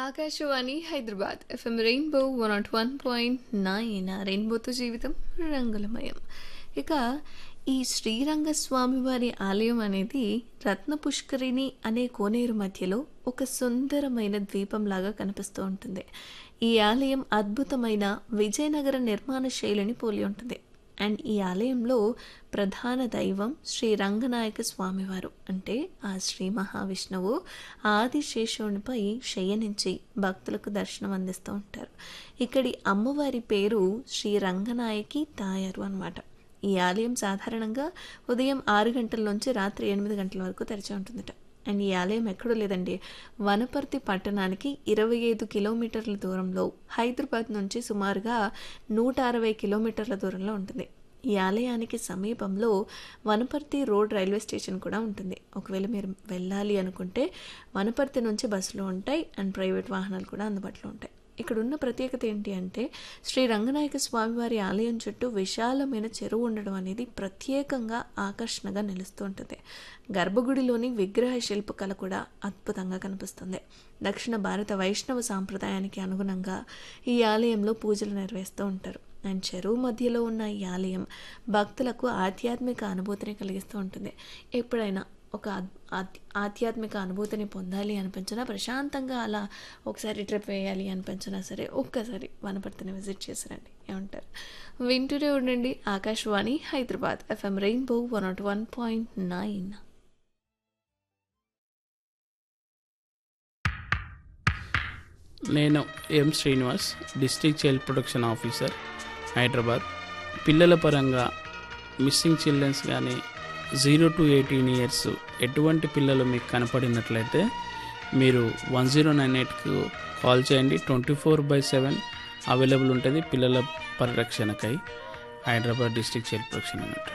Akashvani Hyderabad FM rainbow 101.9 రెయిన్బోతో జీవితం రంగులమయం. ఇక ఈ శ్రీరంగ స్వామివారి ఆలయం అనేది రత్న పుష్కరిణి అనే కోనేరు మధ్యలో ఒక సుందరమైన ద్వీపంలాగా కనిపిస్తూ ఉంటుంది. ఈ ఆలయం అద్భుతమైన విజయనగర నిర్మాణ శైలిని పోలి ఉంటుంది. అండ్ ఈ ఆలయంలో ప్రధాన దైవం శ్రీ రంగనాయక స్వామివారు, అంటే ఆ శ్రీ మహావిష్ణువు ఆదిశేషునిపై శయనించి భక్తులకు దర్శనం అందిస్తూ ఉంటారు. ఇక్కడి అమ్మవారి పేరు శ్రీ రంగనాయకి తాయారు అన్నమాట. ఈ ఆలయం సాధారణంగా ఉదయం 6 గంటల నుంచి రాత్రి 8 గంటల వరకు తెరిచి ఉంటుందట. అండ్ ఈ ఆలయం ఎక్కడో లేదండి, వనపర్తి పట్టణానికి 25 కిలోమీటర్ల దూరంలో, హైదరాబాద్ నుంచి సుమారుగా 160 కిలోమీటర్ల దూరంలో ఉంటుంది. ఈ ఆలయానికి సమీపంలో వనపర్తి రోడ్ రైల్వే స్టేషన్ కూడా ఉంటుంది. ఒకవేళ మీరు వెళ్ళాలి అనుకుంటే వనపర్తి నుంచి బస్సులు ఉంటాయి అండ్ ప్రైవేట్ వాహనాలు కూడా అందుబాటులో ఉంటాయి. ఇక్కడ ఉన్న ప్రత్యేకత ఏంటి అంటే, శ్రీ రంగనాయక స్వామివారి ఆలయం చుట్టూ విశాలమైన చెరువు ఉండడం అనేది ప్రత్యేకంగా ఆకర్షణగా నిలుస్తూ ఉంటుంది. గర్భగుడిలోని విగ్రహ శిల్పకళ కూడా అద్భుతంగా కనిపిస్తుంది. దక్షిణ భారత వైష్ణవ సాంప్రదాయానికి అనుగుణంగా ఈ ఆలయంలో పూజలు నిర్వహిస్తూ ఉంటారు. అండ్ చెరువు మధ్యలో ఉన్న ఈ ఆలయం భక్తులకు ఆధ్యాత్మిక అనుభూతిని కలిగిస్తూ ఉంటుంది. ఎప్పుడైనా ఒక ఆధ్యాత్మిక అనుభూతిని పొందాలి అనిపించినా, ప్రశాంతంగా అలా ఒకసారి ట్రిప్ వేయాలి అనిపించినా సరే ఒక్కసారి వనపర్తిని విజిట్ చేసిరండి, ఏమంటారు? వింటూనే ఉండండి ఆకాశవాణి హైదరాబాద్ ఎఫ్ఎం రెయిన్బో 101.9. నేను ఎం Srinivas, district child protection officer, Hyderabad. పిల్లల పరంగా మిస్సింగ్ చిల్డ్రన్స్ కానీ 0 to 18 ఇయర్స్ ఎటువంటి పిల్లలు మీకు కనపడినట్లయితే మీరు 1098కు కాల్ చేయండి. 24/7 అవైలబుల్ ఉంటుంది పిల్లల పరిరక్షణకై. హైదరాబాద్ డిస్ట్రిక్ట్ చైల్డ్ ప్రొటెక్షన్ అన్నట్టు.